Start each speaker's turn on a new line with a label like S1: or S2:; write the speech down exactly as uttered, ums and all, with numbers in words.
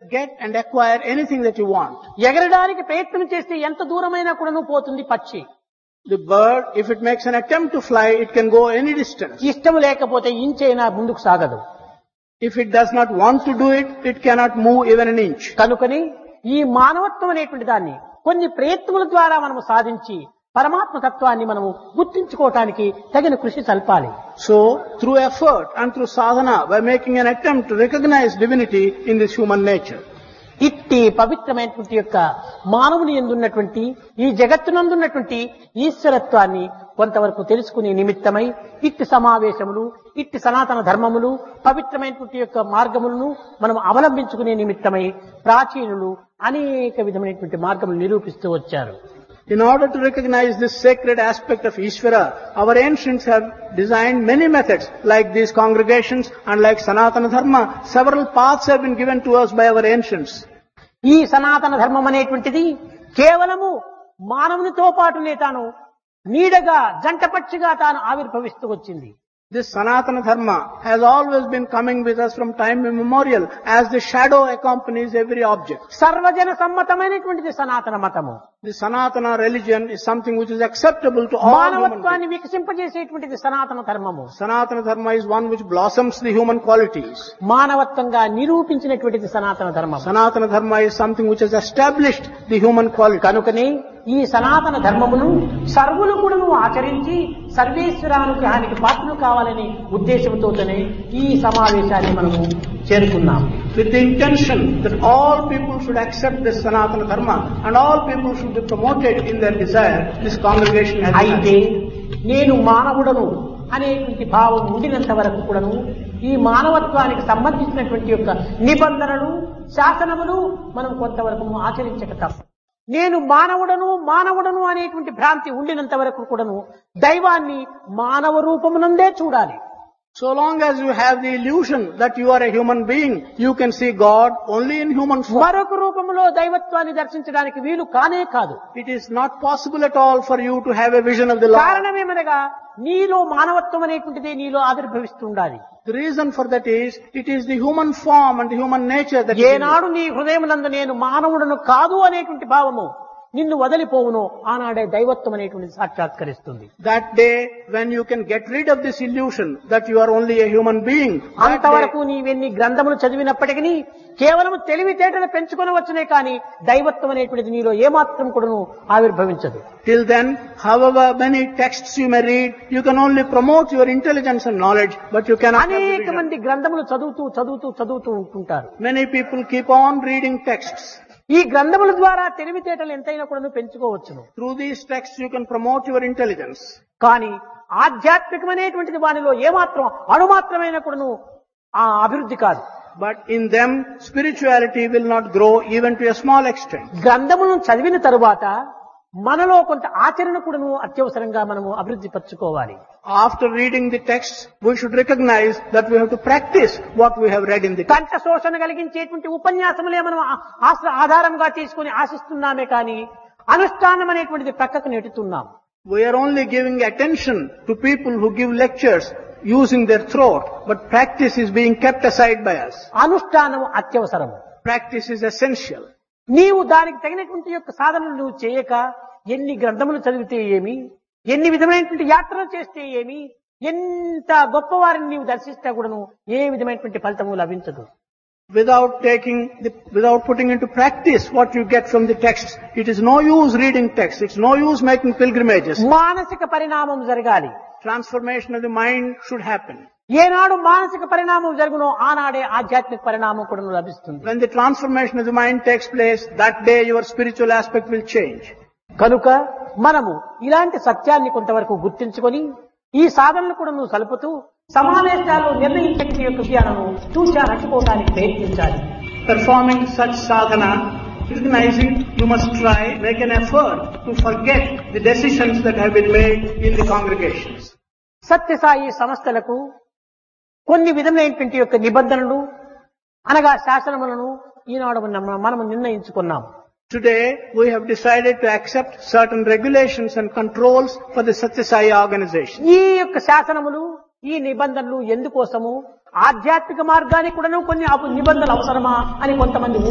S1: get and acquire anything that you want.
S2: ఎగరడానికి ప్రయత్నం చేస్తే ఎంత దూరమైనా కూడాను పోతుంది పక్షి.
S1: The bird, if it makes an attempt to fly, it can go any distance.
S2: ఇష్టం లేకపోతే ఇంచైనా ముందుకు సాగదు.
S1: If it does not want to do it, it cannot move even an inch.
S2: కనుకని ఈ మానవత్వం అనేటువంటి దాన్ని కొన్ని ప్రయత్నముల ద్వారా మనము సాధించి పరమాత్మ తత్వాన్ని మనము గుర్తించుకోవటానికి తగిన కృషి సల్పాలి.
S1: So, through effort and through sadhana, by making an attempt to recognize divinity in this human nature.
S2: ఇట్టి పవిత్రమైనటువంటి యొక్క మానవుని యందున్నటువంటి ఈ జగత్తునందున్నటువంటి ఈశ్వరత్వాన్ని కొంతవరకు తెలుసుకునే నిమిత్తమై ఇట్టి సమావేశములు, ఇట్టి సనాతన ధర్మములు, పవిత్రమైనటువంటి యొక్క మార్గములను మనం అవలంబించుకునే నిమిత్తమై ప్రాచీనులు అనేక విధమైనటువంటి మార్గములు నిరూపిస్తూ వచ్చారు.
S1: In order to recognize this sacred aspect of Ishvara, our ancients have designed many methods like these congregations and like Sanatana Dharma. Several paths have been given to us by our ancients.
S2: ఈ సనాతన ధర్మం అనేటువంటిది కేవలము మానవునితో పాటునే తాను నీడగా జంటపక్షిగా తాను ఆవిర్భవిస్తూ వచ్చింది.
S1: This Sanatana Dharma has always been coming with us from time immemorial as the shadow accompanies every object.
S2: సర్వజన సమ్మతమైనటువంటిది సనాతన మతము.
S1: The Sanatana religion is something which is acceptable to all human
S2: మానవత్వాన్ని
S1: beings.
S2: వికసింపజేసేటువంటిది సనాతన ధర్మము.
S1: Sanatana Dharma is one which blossoms the human qualities.
S2: మానవత్వంగా నిరూపించినటువంటిది సనాతన ధర్మం.
S1: Sanatana Dharma is something which has established the human quality.
S2: కనుకనే ఈ సనాతన ధర్మమును సర్వులు కూడాను ఆచరించి సర్వేశ్వరానుగ్రహానికి పాత్రలు కావాలనే ఉద్దేశంతోనే ఈ సమావేశాన్ని మనము చేరుకున్నాం.
S1: With the intention that all people should accept this Sanatana Dharma and all people should be promoted in their desire, this congregation has
S2: అయితే నేను మానవుడను అనేటువంటి భావం ఉండినంత వరకు కూడాను ఈ మానవత్వానికి సంబంధించినటువంటి యొక్క నిబంధనలు, శాసనములు మనం కొంతవరకు ఆచరించక తప్ప. నేను మానవుడను మానవుడను అనేటువంటి భ్రాంతి ఉండినంత వరకు కూడాను దైవాన్ని మానవ రూపమునందే చూడాలి.
S1: So long as you have the illusion that you are a human being, you can see God only in human form.
S2: మరొక రూపములో దైవత్వాన్ని దర్శించడానికి వీలు కానే కాదు.
S1: It is not possible at all for you to have a vision of the Lord.
S2: కారణమేమనగా నీలో మానవత్వం అనేటువంటిదే నీలో ఆవిర్భవిస్తుండాలి.
S1: The reason for that is, it is the human form and the human nature that
S2: ఏనాడు నీ హృదయమునందు నేను మానవుడను కాదు అనేటువంటి భావము నిన్ను వదిలిపోవును ఆనాడే దైవత్వం అనేటువంటిది సాక్షాత్కరిస్తుంది.
S1: That day when you can get rid of this illusion that you are only a human being, that
S2: అంతవరకు
S1: day,
S2: నీవెన్ని గ్రంథములు చదివినప్పటికీ కేవలం తెలివితేటలు పెంచుకొనవచ్చునే కానీ దైవత్వం అనేటువంటిది నీలో ఏమాత్రం కూడాను ఆవిర్భవించదు.
S1: till then, however many texts you may read, you can only promote your intelligence and knowledge, but you cannot have the
S2: అనేక
S1: vision.
S2: మంది గ్రంథములు చదువుతూ చదువుతూ చదువుతూ ఉంటుంటారు.
S1: Many people keep on reading texts.
S2: ఈ గ్రంథముల ద్వారా తెలివితేటలు ఎంతైనా కూడా పెంచుకోవచ్చును.
S1: Through these texts you can promote your intelligence.
S2: కానీ ఆధ్యాత్మికమైనటువంటిది వానిలో ఏమాత్రం అణుమాత్రమైన కూడాను ఆ అభివృద్ధి కాదు.
S1: But in them, spirituality will not grow even to a small extent.
S2: గ్రంథములను చదివిన తరువాత మనలో కొంత ఆచరణ కూడాను అత్యవసరంగా మనము అభివృద్ధి పరచుకోవాలి.
S1: After reading the texts, we should recognize that we have to practice what we have read in the text.
S2: కంఠ శోషణ కలిగించేటువంటి ఉపన్యాసములే మనం ఆశ్ర ఆధారంగా తీసుకుని ఆశిస్తున్నామే కానీ అనుష్ఠానం అనేటువంటిది ప్రక్కకు నెట్టుతున్నాం.
S1: We are only giving attention to people who give lectures using their throat, but practice is being kept aside by us.
S2: అనుష్ఠానం అత్యవసరం.
S1: Practice is essential.
S2: నీవు దానికి తగినటువంటి యొక్క సాధనలు నువ్వు చేయక ఎన్ని గ్రంథములు చదివితే ఏమి, ఎన్ని విధమైనటువంటి యాత్రలు చేస్తే ఏమి, ఎంత గొప్పవారిని నీవు దర్శిస్తే కూడాను ఏ విధమైనటువంటి ఫలితము లభించదు.
S1: Without taking, the, without putting into practice what you get from the texts, it is no use reading texts. It's no use making pilgrimages.
S2: మానసిక పరిణామం జరగాలి.
S1: Transformation of the mind should happen.
S2: ఏనాడు మానసిక పరిణామం జరుగునో ఆనాడే ఆధ్యాత్మిక పరిణామం కూడా లభిస్తుంది.
S1: When the transformation of the mind takes place, that day your spiritual aspect will change.
S2: కనుక మనము ఇలాంటి సత్యాన్ని కొంతవరకు గుర్తించుకొని ఈ సాధనలు కూడా నువ్వు సలుపుతూ సమావేశాల్లో నిర్ణయించే యొక్క విషయాలను చూచా నచ్చుకోవడానికి ప్రయత్నించాలి.
S1: Performing such sadhana, recognizing you must try, make an effort to forget the decisions that have been made in the congregations.
S2: Sathya Sai సంస్థలకు కొన్ని విధమైనటువంటి యొక్క నిబంధనలు అనగా శాసనములను ఈనాడు మనము నిర్ణయించుకున్నాం.
S1: Today we have decided to accept certain regulations and controls for the Satya Sai organization.
S2: ఈ యొక్క శాసనములు ఈ నిబంధనలు ఎందుకోసము ఆధ్యాత్మిక మార్గానికి కూడాను కొన్ని నిబంధనలు అవసరమా అని కొంతమంది